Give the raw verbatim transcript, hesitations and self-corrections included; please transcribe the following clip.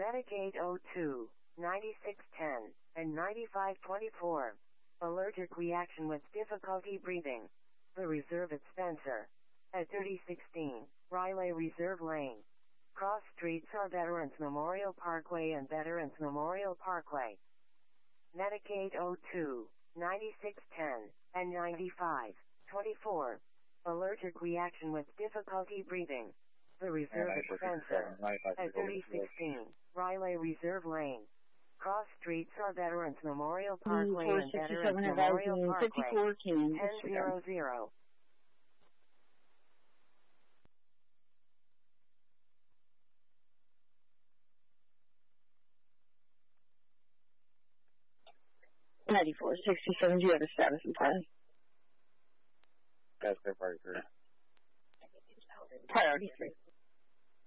Medicaid oh two, ninety-six ten, and ninety-five twenty-four. Allergic reaction with difficulty breathing. The Reserve at Spencer. At thirty sixteen, Riley Reserve Lane. Cross streets are Veterans Memorial Parkway and Veterans Memorial Parkway. Medicaid oh two, ninety-six ten, and ninety-five twenty-four. Allergic reaction with difficulty breathing. The Reserve at Spencer. At thirty sixteen, Riley Reserve Lane. Cross streets are Veterans Memorial Parkway and Veterans Memorial Parkway. ten hundred. ninety-four sixty-seven, do you have a status in plan? That's their priority three. Priority three.